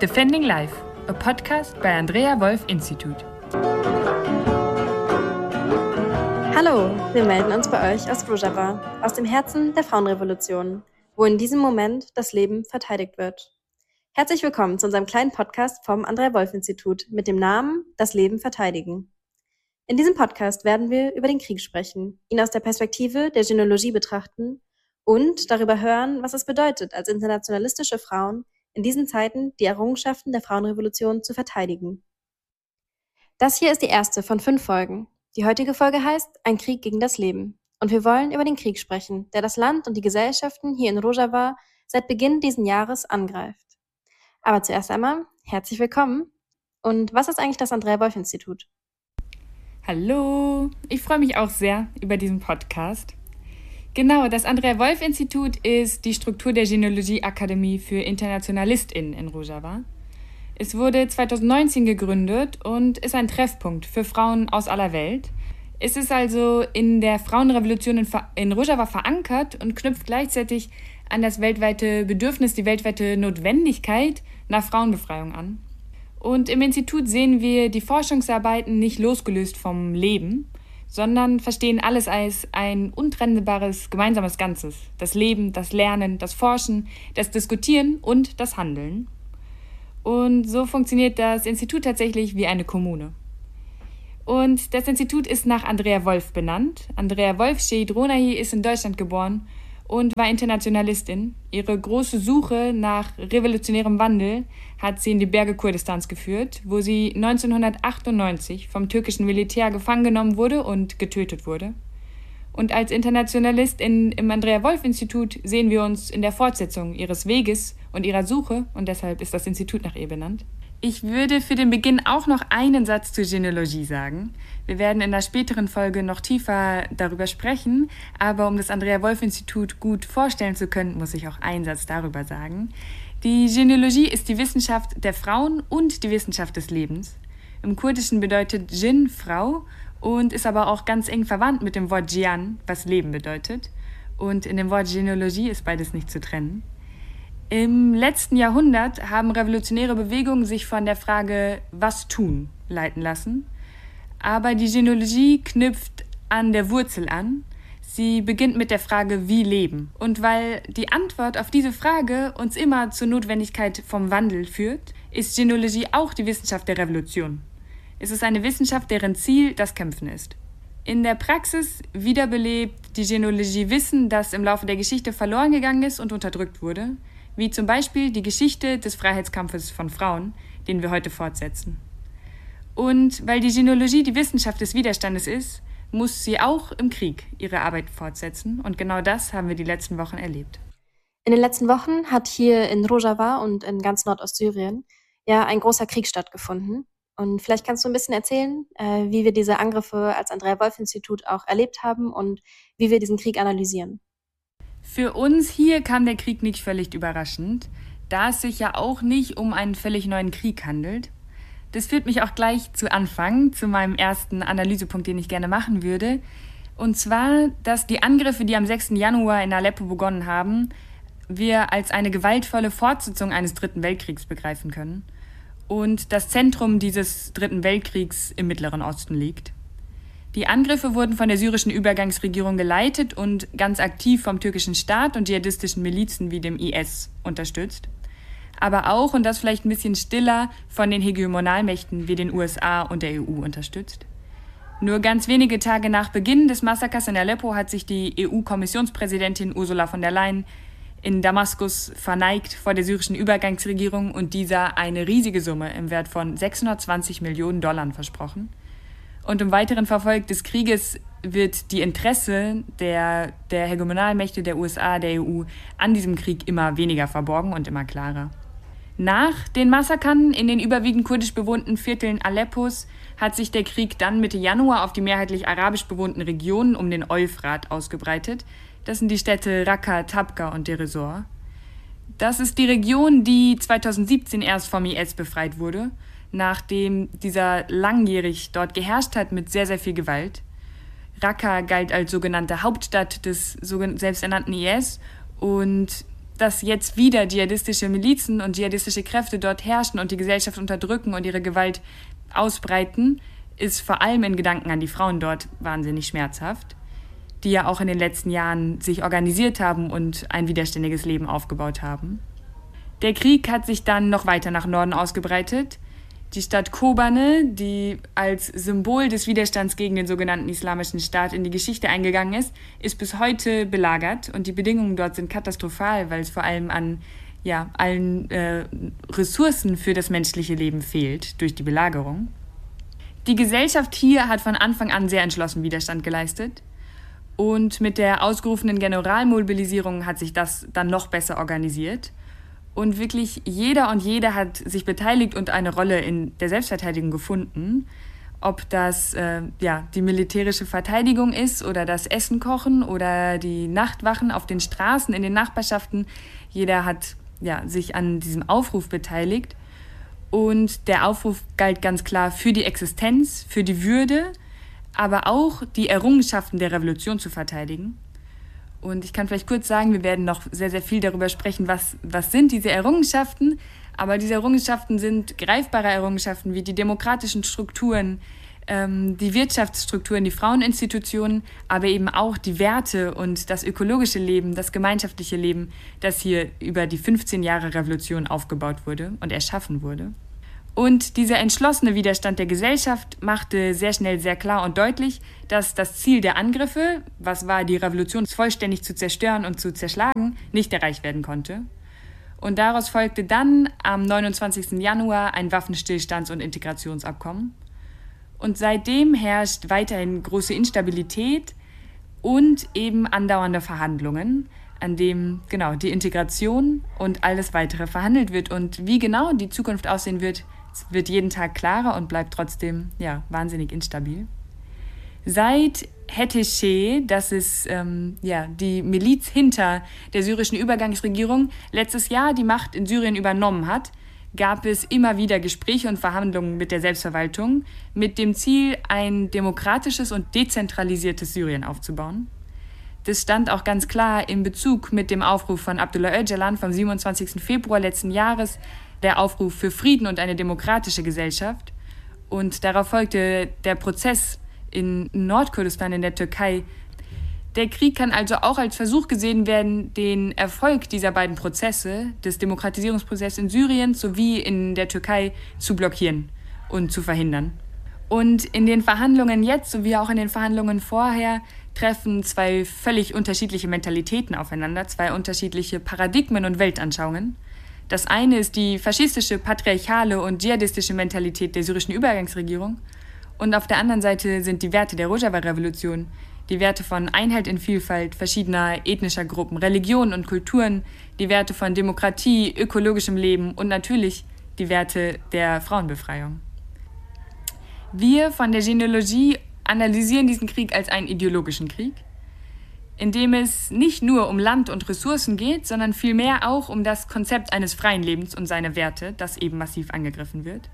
Defending Life, a podcast bei Andrea Wolf Institute. Hallo, wir melden uns bei euch aus Rojava, aus dem Herzen der Frauenrevolution, wo in diesem Moment das Leben verteidigt wird. Herzlich willkommen zu unserem kleinen Podcast vom Andrea Wolf Institut mit dem Namen Das Leben verteidigen. In diesem Podcast werden wir über den Krieg sprechen, ihn aus der Perspektive der Genealogie betrachten und darüber hören, was es bedeutet, als internationalistische Frauen in diesen Zeiten die Errungenschaften der Frauenrevolution zu verteidigen. Das hier ist die erste von 5 Folgen. Die heutige Folge heißt Ein Krieg gegen das Leben. Und wir wollen über den Krieg sprechen, der das Land und die Gesellschaften hier in Rojava seit Beginn dieses Jahres angreift. Aber zuerst einmal, herzlich willkommen. Und was ist eigentlich das Andrea Wolf Institut? Hallo, ich freue mich auch sehr über diesen Podcast. Genau, das Andrea Wolf Institut ist die Struktur der Genealogie-Akademie für InternationalistInnen in Rojava. Es wurde 2019 gegründet und ist ein Treffpunkt für Frauen aus aller Welt. Es ist also in der Frauenrevolution in Rojava verankert und knüpft gleichzeitig an das weltweite Bedürfnis, die weltweite Notwendigkeit nach Frauenbefreiung an. Und im Institut sehen wir die Forschungsarbeiten nicht losgelöst vom Leben, sondern verstehen alles als ein untrennbares gemeinsames Ganzes. Das Leben, das Lernen, das Forschen, das Diskutieren und das Handeln. Und so funktioniert das Institut tatsächlich wie eine Kommune. Und das Institut ist nach Andrea Wolf benannt. Andrea Wolf Shehidronahi ist in Deutschland geboren und war Internationalistin. Ihre große Suche nach revolutionärem Wandel hat sie in die Berge Kurdistans geführt, wo sie 1998 vom türkischen Militär gefangen genommen wurde und getötet wurde. Und als Internationalistin im Andrea Wolf Institut sehen wir uns in der Fortsetzung ihres Weges und ihrer Suche, und deshalb ist das Institut nach ihr benannt. Ich würde für den Beginn auch noch einen Satz zur Genealogie sagen. Wir werden in der späteren Folge noch tiefer darüber sprechen, aber um das Andrea Wolf Institut gut vorstellen zu können, muss ich auch einen Satz darüber sagen. Die Genealogie ist die Wissenschaft der Frauen und die Wissenschaft des Lebens. Im Kurdischen bedeutet Jin Frau und ist aber auch ganz eng verwandt mit dem Wort Jian, was Leben bedeutet. Und in dem Wort Genealogie ist beides nicht zu trennen. Im letzten Jahrhundert haben revolutionäre Bewegungen sich von der Frage „Was tun?" leiten lassen. Aber die Genealogie knüpft an der Wurzel an. Sie beginnt mit der Frage „Wie leben?" Und weil die Antwort auf diese Frage uns immer zur Notwendigkeit vom Wandel führt, ist Genealogie auch die Wissenschaft der Revolution. Es ist eine Wissenschaft, deren Ziel das Kämpfen ist. In der Praxis wiederbelebt die Genealogie Wissen, das im Laufe der Geschichte verloren gegangen ist und unterdrückt wurde, wie zum Beispiel die Geschichte des Freiheitskampfes von Frauen, den wir heute fortsetzen. Und weil die Genealogie die Wissenschaft des Widerstandes ist, muss sie auch im Krieg ihre Arbeit fortsetzen. Und genau das haben wir die letzten Wochen erlebt. In den letzten Wochen hat hier in Rojava und in ganz Nordostsyrien ja ein großer Krieg stattgefunden. Und vielleicht kannst du ein bisschen erzählen, wie wir diese Angriffe als Andrea Wolf Institut auch erlebt haben und wie wir diesen Krieg analysieren. Für uns hier kam der Krieg nicht völlig überraschend, da es sich ja auch nicht um einen völlig neuen Krieg handelt. Das führt mich auch gleich zu Anfang, zu meinem ersten Analysepunkt, den ich gerne machen würde. Und zwar, dass die Angriffe, die am 6. Januar in Aleppo begonnen haben, wir als eine gewaltvolle Fortsetzung eines Dritten Weltkriegs begreifen können. Und das Zentrum dieses Dritten Weltkriegs im Mittleren Osten liegt. Die Angriffe wurden von der syrischen Übergangsregierung geleitet und ganz aktiv vom türkischen Staat und dschihadistischen Milizen wie dem IS unterstützt. Aber auch, und das vielleicht ein bisschen stiller, von den Hegemonalmächten wie den USA und der EU unterstützt. Nur ganz wenige Tage nach Beginn des Massakers in Aleppo hat sich die EU-Kommissionspräsidentin Ursula von der Leyen in Damaskus verneigt vor der syrischen Übergangsregierung und dieser eine riesige Summe im Wert von 620 Millionen Dollar versprochen. Und im weiteren Verfolg des Krieges wird die Interesse der Hegemonalmächte der USA, der EU an diesem Krieg immer weniger verborgen und immer klarer. Nach den Massakern in den überwiegend kurdisch bewohnten Vierteln Aleppos hat sich der Krieg dann Mitte Januar auf die mehrheitlich arabisch bewohnten Regionen um den Euphrat ausgebreitet. Das sind die Städte Raqqa, Tabqa und Deir ez-Zor. Das ist die Region, die 2017 erst vom IS befreit wurde, nachdem dieser langjährig dort geherrscht hat mit sehr, sehr viel Gewalt. Raqqa galt als sogenannte Hauptstadt des selbsternannten IS und dass jetzt wieder dschihadistische Milizen und dschihadistische Kräfte dort herrschen und die Gesellschaft unterdrücken und ihre Gewalt ausbreiten, ist vor allem in Gedanken an die Frauen dort wahnsinnig schmerzhaft, die ja auch in den letzten Jahren sich organisiert haben und ein widerständiges Leben aufgebaut haben. Der Krieg hat sich dann noch weiter nach Norden ausgebreitet. Die Stadt Kobane, die als Symbol des Widerstands gegen den sogenannten Islamischen Staat in die Geschichte eingegangen ist bis heute belagert. Und die Bedingungen dort sind katastrophal, weil es vor allem an allen Ressourcen für das menschliche Leben fehlt durch die Belagerung. Die Gesellschaft hier hat von Anfang an sehr entschlossen Widerstand geleistet. Und mit der ausgerufenen Generalmobilisierung hat sich das dann noch besser organisiert. Und wirklich jeder und jede hat sich beteiligt und eine Rolle in der Selbstverteidigung gefunden. Ob das die militärische Verteidigung ist oder das Essen kochen oder die Nachtwachen auf den Straßen, in den Nachbarschaften. Jeder hat sich an diesem Aufruf beteiligt. Und der Aufruf galt ganz klar für die Existenz, für die Würde, aber auch die Errungenschaften der Revolution zu verteidigen. Und ich kann vielleicht kurz sagen, wir werden noch sehr, sehr viel darüber sprechen, was sind diese Errungenschaften. Aber diese Errungenschaften sind greifbare Errungenschaften wie die demokratischen Strukturen, die Wirtschaftsstrukturen, die Fraueninstitutionen, aber eben auch die Werte und das ökologische Leben, das gemeinschaftliche Leben, das hier über die 15 Jahre Revolution aufgebaut wurde und erschaffen wurde. Und dieser entschlossene Widerstand der Gesellschaft machte sehr schnell sehr klar und deutlich, dass das Ziel der Angriffe, was war, die Revolution vollständig zu zerstören und zu zerschlagen, nicht erreicht werden konnte. Und daraus folgte dann am 29. Januar ein Waffenstillstands- und Integrationsabkommen. Und seitdem herrscht weiterhin große Instabilität und eben andauernde Verhandlungen, an dem die Integration und alles weitere verhandelt wird. Und wie genau die Zukunft aussehen wird, wird jeden Tag klarer und bleibt trotzdem wahnsinnig instabil. Seit HTŞ, das ist die Miliz hinter der syrischen Übergangsregierung, letztes Jahr die Macht in Syrien übernommen hat, gab es immer wieder Gespräche und Verhandlungen mit der Selbstverwaltung mit dem Ziel, ein demokratisches und dezentralisiertes Syrien aufzubauen. Das stand auch ganz klar in Bezug mit dem Aufruf von Abdullah Öcalan vom 27. Februar letzten Jahres, der Aufruf für Frieden und eine demokratische Gesellschaft. Und darauf folgte der Prozess in Nordkurdistan in der Türkei. Der Krieg kann also auch als Versuch gesehen werden, den Erfolg dieser beiden Prozesse, des Demokratisierungsprozesses in Syrien sowie in der Türkei, zu blockieren und zu verhindern. Und in den Verhandlungen jetzt sowie auch in den Verhandlungen vorher treffen zwei völlig unterschiedliche Mentalitäten aufeinander, zwei unterschiedliche Paradigmen und Weltanschauungen. Das eine ist die faschistische, patriarchale und dschihadistische Mentalität der syrischen Übergangsregierung. Und auf der anderen Seite sind die Werte der Rojava-Revolution, die Werte von Einheit in Vielfalt verschiedener ethnischer Gruppen, Religionen und Kulturen, die Werte von Demokratie, ökologischem Leben und natürlich die Werte der Frauenbefreiung. Wir von der Genealogie analysieren diesen Krieg als einen ideologischen Krieg, in dem es nicht nur um Land und Ressourcen geht, sondern vielmehr auch um das Konzept eines freien Lebens und seine Werte, das eben massiv angegriffen wird.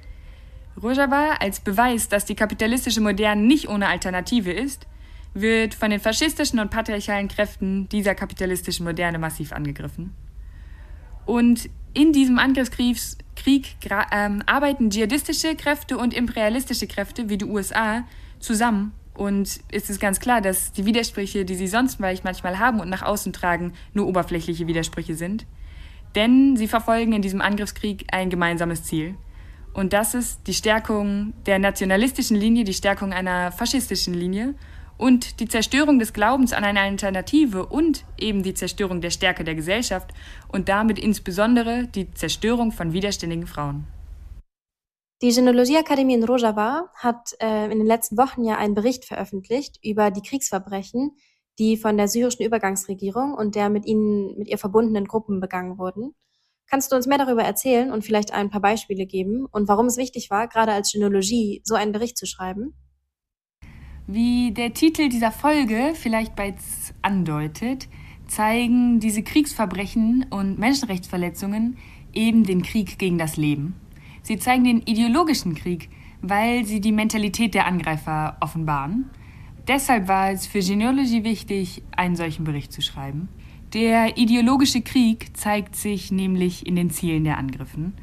Rojava als Beweis, dass die kapitalistische Moderne nicht ohne Alternative ist, wird von den faschistischen und patriarchalen Kräften dieser kapitalistischen Moderne massiv angegriffen. Und in diesem Angriffskrieg arbeiten dschihadistische Kräfte und imperialistische Kräfte wie die USA zusammen. Und es ist ganz klar, dass die Widersprüche, die sie sonst manchmal haben und nach außen tragen, nur oberflächliche Widersprüche sind. Denn sie verfolgen in diesem Angriffskrieg ein gemeinsames Ziel. Und das ist die Stärkung der nationalistischen Linie, die Stärkung einer faschistischen Linie und die Zerstörung des Glaubens an eine Alternative und eben die Zerstörung der Stärke der Gesellschaft und damit insbesondere die Zerstörung von widerständigen Frauen. Die Genealogie-Akademie in Rojava hat in den letzten Wochen ja einen Bericht veröffentlicht über die Kriegsverbrechen, die von der syrischen Übergangsregierung und der mit ihr verbundenen Gruppen begangen wurden. Kannst du uns mehr darüber erzählen und vielleicht ein paar Beispiele geben und warum es wichtig war, gerade als Genealogie so einen Bericht zu schreiben? Wie der Titel dieser Folge vielleicht bereits andeutet, zeigen diese Kriegsverbrechen und Menschenrechtsverletzungen eben den Krieg gegen das Leben. Sie zeigen den ideologischen Krieg, weil sie die Mentalität der Angreifer offenbaren. Deshalb war es für Genealogie wichtig, einen solchen Bericht zu schreiben. Der ideologische Krieg zeigt sich nämlich in den Zielen der Angriffen.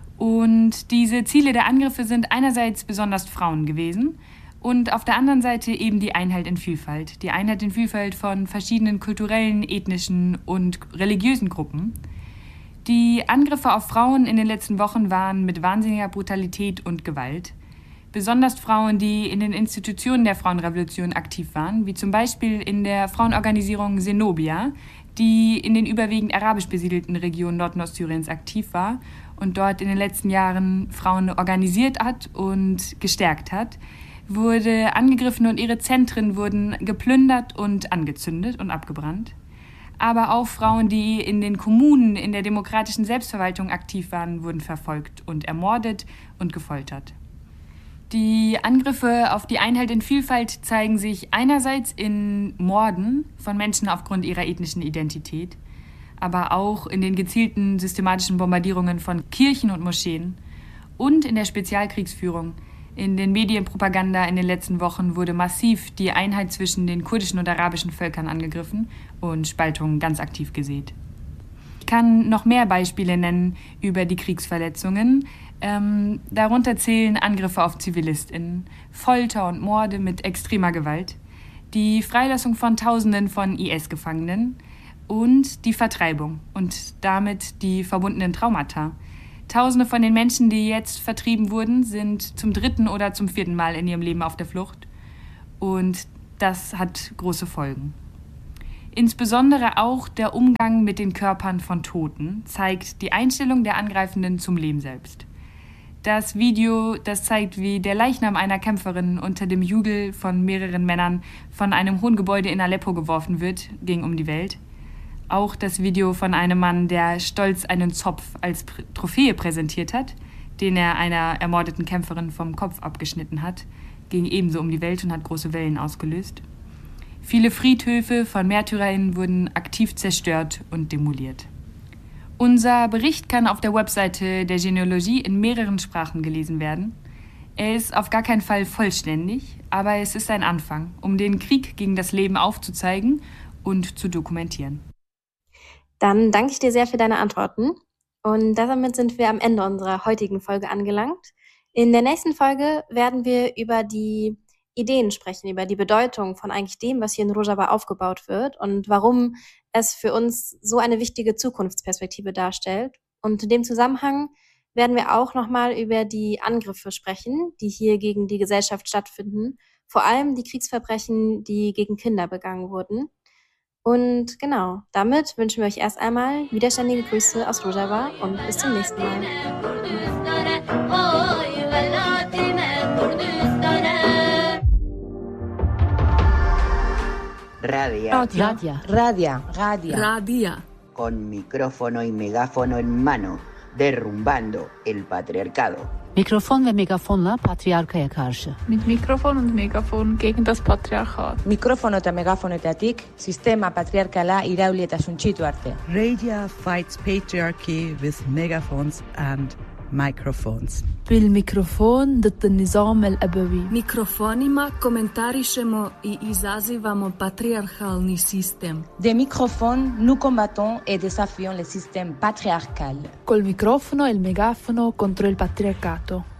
Und diese Ziele der Angriffe sind einerseits besonders Frauen gewesen und auf der anderen Seite eben die Einheit in Vielfalt. Die Einheit in Vielfalt von verschiedenen kulturellen, ethnischen und religiösen Gruppen. Die Angriffe auf Frauen in den letzten Wochen waren mit wahnsinniger Brutalität und Gewalt. Besonders Frauen, die in den Institutionen der Frauenrevolution aktiv waren, wie zum Beispiel in der Frauenorganisierung Zenobia, die in den überwiegend arabisch besiedelten Regionen Nord-Ostsyriens aktiv war und dort in den letzten Jahren Frauen organisiert hat und gestärkt hat, wurde angegriffen und ihre Zentren wurden geplündert und angezündet und abgebrannt. Aber auch Frauen, die in den Kommunen in der demokratischen Selbstverwaltung aktiv waren, wurden verfolgt und ermordet und gefoltert. Die Angriffe auf die Einheit in Vielfalt zeigen sich einerseits in Morden von Menschen aufgrund ihrer ethnischen Identität, aber auch in den gezielten systematischen Bombardierungen von Kirchen und Moscheen und in der Spezialkriegsführung. In den Medienpropaganda in den letzten Wochen wurde massiv die Einheit zwischen den kurdischen und arabischen Völkern angegriffen und Spaltungen ganz aktiv gesät. Ich kann noch mehr Beispiele nennen über die Kriegsverletzungen. Darunter zählen Angriffe auf ZivilistInnen, Folter und Morde mit extremer Gewalt, die Freilassung von Tausenden von IS-Gefangenen und die Vertreibung und damit die verbundenen Traumata. Tausende von den Menschen, die jetzt vertrieben wurden, sind zum 3. oder zum 4. Mal in ihrem Leben auf der Flucht. Und das hat große Folgen. Insbesondere auch der Umgang mit den Körpern von Toten zeigt die Einstellung der Angreifenden zum Leben selbst. Das Video, das zeigt, wie der Leichnam einer Kämpferin unter dem Jubel von mehreren Männern von einem hohen Gebäude in Aleppo geworfen wird, ging um die Welt. Auch das Video von einem Mann, der stolz einen Zopf als Trophäe präsentiert hat, den er einer ermordeten Kämpferin vom Kopf abgeschnitten hat, ging ebenso um die Welt und hat große Wellen ausgelöst. Viele Friedhöfe von MärtyrerInnen wurden aktiv zerstört und demoliert. Unser Bericht kann auf der Webseite der Genealogie in mehreren Sprachen gelesen werden. Er ist auf gar keinen Fall vollständig, aber es ist ein Anfang, um den Krieg gegen das Leben aufzuzeigen und zu dokumentieren. Dann danke ich dir sehr für deine Antworten. Und damit sind wir am Ende unserer heutigen Folge angelangt. In der nächsten Folge werden wir über die Ideen sprechen, über die Bedeutung von eigentlich dem, was hier in Rojava aufgebaut wird und warum es für uns so eine wichtige Zukunftsperspektive darstellt. Und in dem Zusammenhang werden wir auch nochmal über die Angriffe sprechen, die hier gegen die Gesellschaft stattfinden, vor allem die Kriegsverbrechen, die gegen Kinder begangen wurden. Und genau, damit wünschen wir euch erst einmal widerständige Grüße aus Rojava und bis zum nächsten Mal. Radia. Con micrófono y megáfono en mano, derrumbando el patriarcado. Mikrofon ve megafonla patriarkaya karşı. Mit Mikrofon und Megafon gegen das Patriarchat. Mikrofono eta megafonetatik sistema patriarkala irauli eta suntsitu arte. Radia fights patriarchy with megaphones and microphones. بالميكروفون ضد النظام الأبوي. Mikrofonima komentarišemo i izazivamo patriarchalni sistem. Des microphones, nous combattons et désafions le système patriarcal. Col microfono e il megafono contro il patriarcato.